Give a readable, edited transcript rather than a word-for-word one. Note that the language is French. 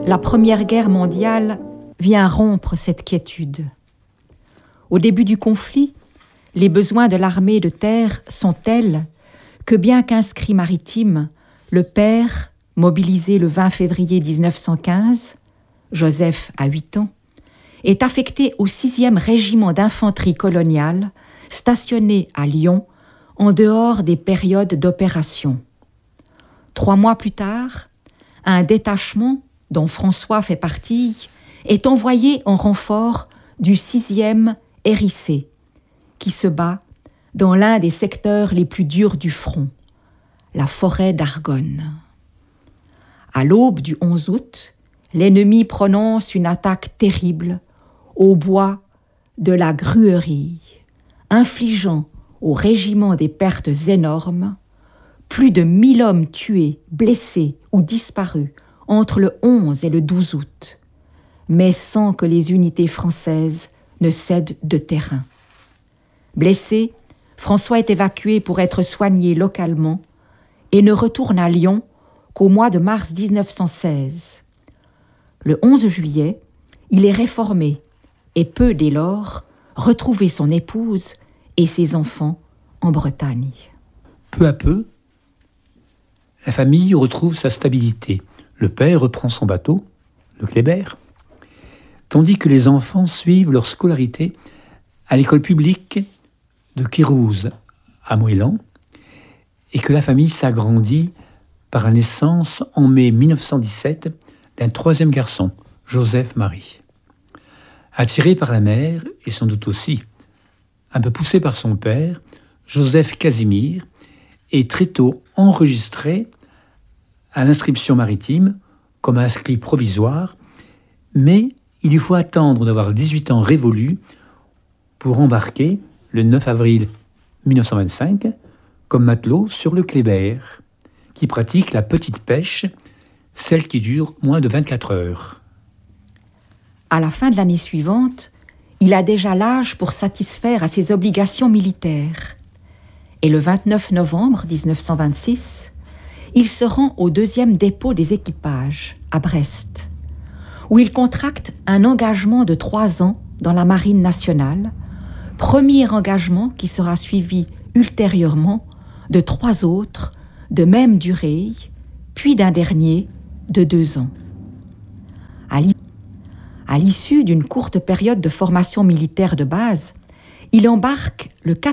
La Première Guerre mondiale vient rompre cette quiétude. Au début du conflit, les besoins de l'armée de terre sont tels que, bien qu'inscrit maritime, le père, mobilisé le 20 février 1915, Joseph a 8 ans, est affecté au 6e régiment d'infanterie coloniale, stationné à Lyon, en dehors des périodes d'opération. 3 mois plus tard, un détachement, dont François fait partie, est envoyé en renfort du 6e Hérissé, qui se bat dans l'un des secteurs les plus durs du front, la forêt d'Argonne. À l'aube du 11 août, l'ennemi prononce une attaque terrible au bois de la Gruerie, infligeant au régiment des pertes énormes, plus de 1000 hommes tués, blessés ou disparus entre le 11 et le 12 août, mais sans que les unités françaises ne cèdent de terrain. Blessé, François est évacué pour être soigné localement et ne retourne à Lyon qu'au mois de mars 1916. Le 11 juillet, il est réformé et peut dès lors retrouver son épouse et ses enfants en Bretagne. Peu à peu, la famille retrouve sa stabilité. Le père reprend son bateau, le Kléber, tandis que les enfants suivent leur scolarité à l'école publique de Kérouze à Moëlan, et que la famille s'agrandit par la naissance en mai 1917 d'un 3e garçon, Joseph-Marie. Attiré par la mère, et sans doute aussi un peu poussé par son père, Joseph Casimir est très tôt enregistré à l'inscription maritime comme inscrit provisoire, mais il lui faut attendre d'avoir 18 ans révolus pour embarquer le 9 avril 1925 comme matelot sur le Kléber, qui pratique la petite pêche, celle qui dure moins de 24 heures. À la fin de l'année suivante, il a déjà l'âge pour satisfaire à ses obligations militaires. Et le 29 novembre 1926, il se rend au 2e dépôt des équipages, à Brest, où il contracte un engagement de 3 ans dans la Marine nationale, premier engagement qui sera suivi ultérieurement de 3 autres de même durée, puis d'un dernier de 2 ans. À l'issue d'une courte période de formation militaire de base, il embarque le 4